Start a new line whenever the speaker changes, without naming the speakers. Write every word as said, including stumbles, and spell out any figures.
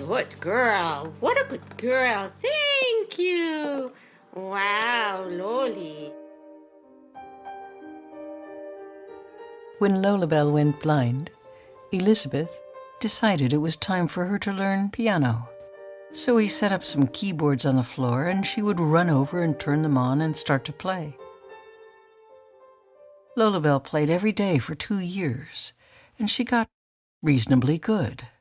Good girl. What a good girl. Thank you. Wow, Loli.
When Lolabelle went blind, Elizabeth decided it was time for her to learn piano. So he set up some keyboards on the floor, and she would run over and turn them on and start to play. Lolabelle played every day for two years, and she got reasonably good.